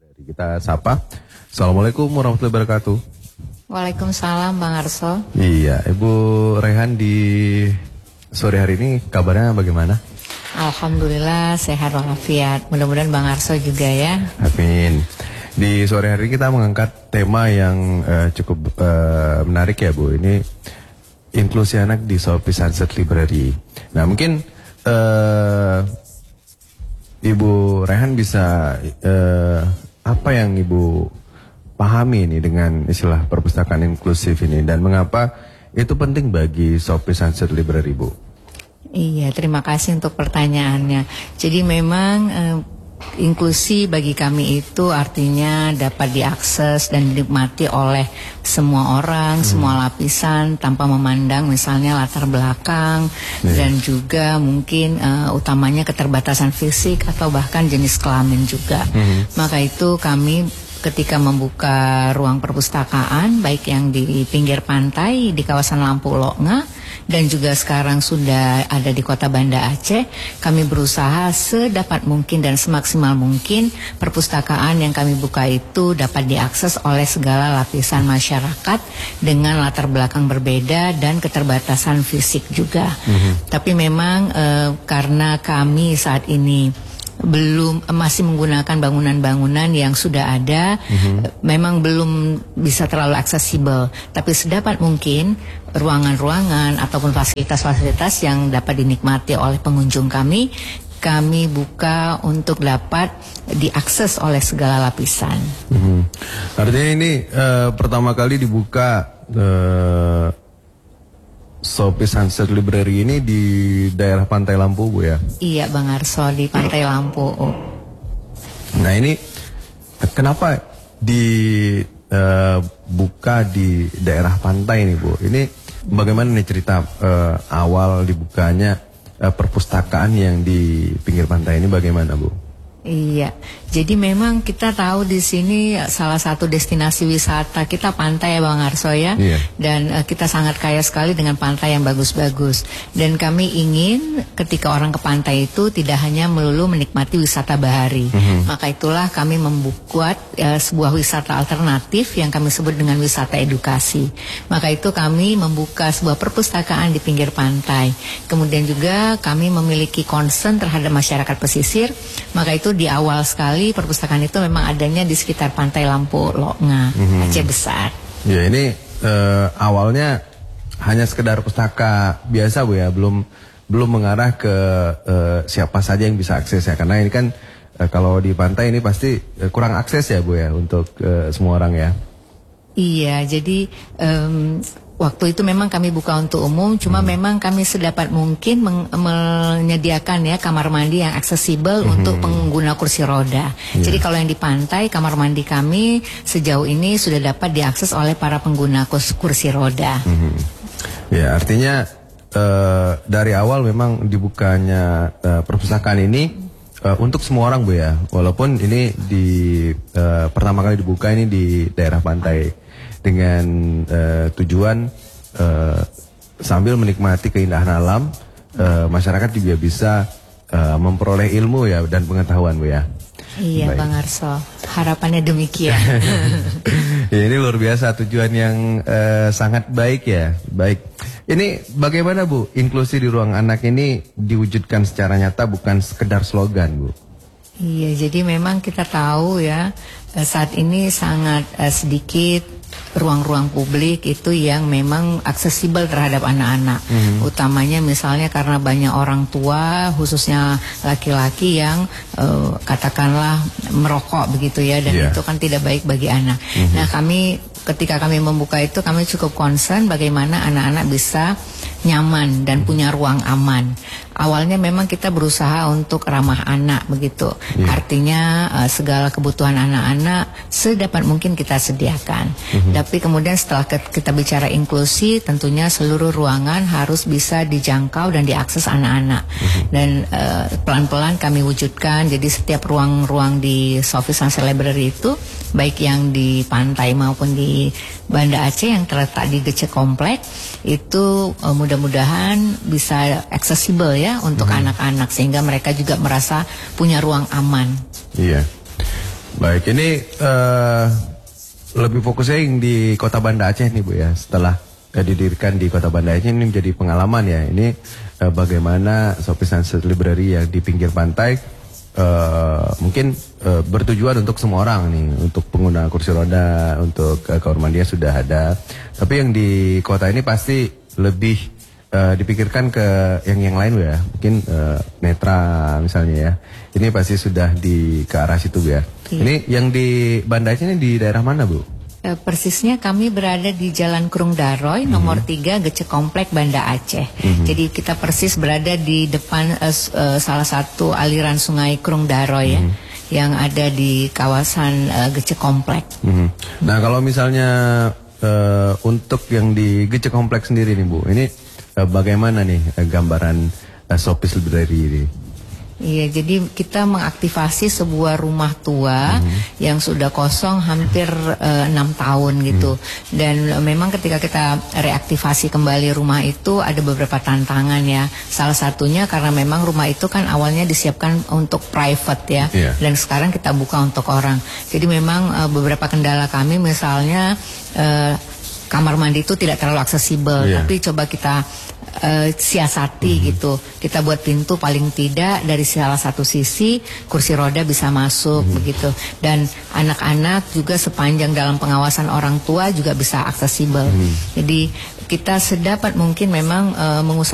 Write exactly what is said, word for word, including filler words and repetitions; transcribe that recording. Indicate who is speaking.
Speaker 1: Dari kita sapa. Assalamualaikum warahmatullahi wabarakatuh.
Speaker 2: Waalaikumsalam Bang Arso.
Speaker 1: Iya, Ibu Rehan di sore hari ini kabarnya bagaimana?
Speaker 2: Alhamdulillah sehat walafiat. Mudah-mudahan Bang Arso juga ya.
Speaker 1: Amin. Di sore hari ini kita mengangkat tema yang uh, cukup uh, menarik ya Bu. Ini inklusi anak di Sofi Sunset Library. Nah mungkin uh, Ibu Rehan bisa uh, apa yang Ibu pahami ini dengan istilah perpustakaan inklusif ini dan mengapa itu penting bagi Sofi Sunset Library, Bu?
Speaker 2: Iya, terima kasih untuk pertanyaannya. Jadi memang eh, inklusi bagi kami itu artinya dapat diakses dan dinikmati oleh semua orang, hmm. semua lapisan tanpa memandang misalnya latar belakang yeah. dan juga mungkin uh, utamanya keterbatasan fisik atau bahkan jenis kelamin juga. Hmm. Maka itu kami ketika membuka ruang perpustakaan baik yang di pinggir pantai di kawasan Lampu Loknga dan juga sekarang sudah ada di Kota Banda Aceh, kami berusaha sedapat mungkin dan semaksimal mungkin perpustakaan yang kami buka itu dapat diakses oleh segala lapisan masyarakat dengan latar belakang berbeda dan keterbatasan fisik juga. Mm-hmm. Tapi memang e, karena kami saat ini belum masih menggunakan bangunan-bangunan yang sudah ada, mm-hmm. memang belum bisa terlalu aksesibel. Tapi sedapat mungkin ruangan-ruangan ataupun fasilitas-fasilitas yang dapat dinikmati oleh pengunjung kami, kami buka untuk dapat diakses oleh segala lapisan.
Speaker 1: Mm-hmm. Artinya ini uh, pertama kali dibuka uh, Sofi Sunset Library ini di daerah Pantai Lampu, Bu ya? Iya,
Speaker 2: Bang Arso, di Pantai Lampu. Oh.
Speaker 1: Nah ini kenapa dibuka uh, di daerah pantai ini, Bu? Ini bagaimana nih cerita uh, awal dibukanya uh, perpustakaan yang di pinggir pantai ini bagaimana, Bu?
Speaker 2: Iya, jadi memang kita tahu di sini salah satu destinasi wisata kita pantai ya Bang Arso ya, iya. Dan uh, kita sangat kaya sekali dengan pantai yang bagus-bagus. Dan kami ingin ketika orang ke pantai itu tidak hanya melulu menikmati wisata bahari, mm-hmm. maka itulah kami membuat uh, sebuah wisata alternatif yang kami sebut dengan wisata edukasi. Maka itu kami membuka sebuah perpustakaan di pinggir pantai. Kemudian juga kami memiliki concern terhadap masyarakat pesisir, maka itu di awal sekali perpustakaan itu memang adanya di sekitar Pantai Lampu Loknga, mm-hmm. Aceh Besar.
Speaker 1: Ya ini uh, awalnya hanya sekedar pustaka biasa, Bu ya, belum belum mengarah ke uh, siapa saja yang bisa akses ya, karena ini kan uh, kalau di pantai ini pasti uh, kurang akses ya, Bu ya, untuk uh, semua orang ya.
Speaker 2: Iya, jadi um, waktu itu memang kami buka untuk umum, cuma hmm. memang kami sedapat mungkin meng- menyediakan ya kamar mandi yang aksesibel hmm. untuk pengguna kursi roda. Yeah. Jadi kalau yang di pantai, kamar mandi kami sejauh ini sudah dapat diakses oleh para pengguna kus- kursi roda.
Speaker 1: Hmm. Ya, artinya uh, dari awal memang dibukanya uh, perpustakaan ini uh, untuk semua orang, Bu ya. Walaupun ini di uh, pertama kali dibuka ini di daerah pantai, dengan uh, tujuan uh, sambil menikmati keindahan alam, uh, masyarakat juga bisa uh, memperoleh ilmu ya dan pengetahuan, Bu ya.
Speaker 2: Iya, baik. Bang Arso, harapannya demikian.
Speaker 1: Ya, ini luar biasa, tujuan yang uh, sangat baik ya. Baik, ini bagaimana, Bu, inklusi di ruang anak ini diwujudkan secara nyata, bukan sekedar slogan, Bu?
Speaker 2: Iya, jadi memang kita tahu ya saat ini sangat uh, sedikit ruang-ruang publik itu yang memang aksesibel terhadap anak-anak, hmm. utamanya misalnya karena banyak orang tua khususnya laki-laki yang uh, katakanlah merokok begitu ya, dan yeah. itu kan tidak baik bagi anak. Hmm. Nah kami ketika kami membuka itu kami cukup concern bagaimana anak-anak bisa nyaman dan punya ruang aman. Awalnya memang kita berusaha untuk ramah anak begitu. Yeah. Artinya uh, segala kebutuhan anak-anak sedapat mungkin kita sediakan. Mm-hmm. Tapi kemudian setelah kita bicara inklusi, tentunya seluruh ruangan harus bisa dijangkau dan diakses anak-anak. Mm-hmm. Dan uh, pelan-pelan kami wujudkan. Jadi setiap ruang-ruang di Sofi Sunset Library itu, baik yang di pantai maupun di Banda Aceh yang terletak di Gece Komplek, itu uh, mudah-mudahan bisa aksesibel ya untuk hmm. anak-anak, sehingga mereka juga merasa punya ruang aman.
Speaker 1: Iya. Baik, ini uh, lebih fokusnya yang di Kota Banda Aceh nih Bu ya. Setelah uh, didirikan di Kota Banda Aceh ini menjadi pengalaman ya. Ini uh, bagaimana Shopee Sunset Library yang di pinggir pantai uh, mungkin uh, bertujuan untuk semua orang nih, untuk pengguna kursi roda, untuk uh, kaum mandia sudah ada. Tapi yang di kota ini pasti lebih Uh, dipikirkan ke yang yang lain Bu ya, mungkin uh, netra misalnya ya. Ini pasti sudah di ke arah situ Bu ya.
Speaker 2: Iya.
Speaker 1: Ini yang di Banda Aceh ini di daerah mana Bu?
Speaker 2: Eh, Persisnya kami berada di Jalan Krung Daroy, nomor tiga, Gece Komplek, Banda Aceh.
Speaker 1: Mhm.
Speaker 2: Jadi kita persis berada di depan eh, s- eh, salah satu aliran sungai Krung Daroy ya, yang ada di kawasan eh, Gece Komplek.
Speaker 1: Mhm. Nah kalau misalnya uh, untuk yang di Gece Kompleks sendiri nih Bu, ini uh, bagaimana nih uh, gambaran uh, Shopee Library ini?
Speaker 2: Iya, jadi kita mengaktifasi sebuah rumah tua yang sudah kosong hampir eh, enam tahun gitu. Dan eh, memang ketika kita reaktivasi kembali rumah itu ada beberapa tantangan ya. Salah satunya karena memang rumah itu kan awalnya disiapkan untuk private ya.
Speaker 1: Iya.
Speaker 2: Dan sekarang kita buka untuk orang. Jadi memang eh, beberapa kendala kami misalnya eh, kamar mandi itu tidak terlalu aksesibel,
Speaker 1: Iya.
Speaker 2: tapi coba kita eh, siasati gitu. Kita buat pintu paling tidak dari salah satu sisi kursi roda bisa masuk begitu. Dan anak-anak juga sepanjang dalam pengawasan orang tua juga bisa aksesibel. Jadi kita sedapat mungkin memang eh, mengusahakan